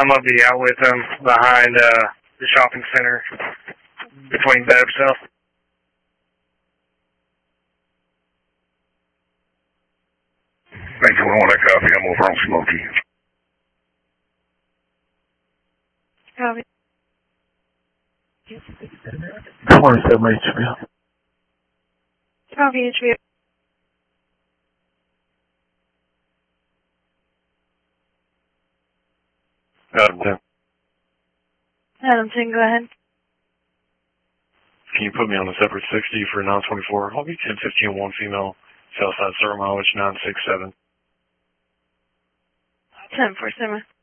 I'm gonna be out with him behind the shopping center between Beb, so. Thank you. I want that coffee. I'm over on Smoky. Copy. 27 HBO. Copy, HBO. Adam 10. Adam 10, go ahead. Can you put me on a separate 60 for 924? I'll be 1015 1 female, Southside Star mileage 967. 1047.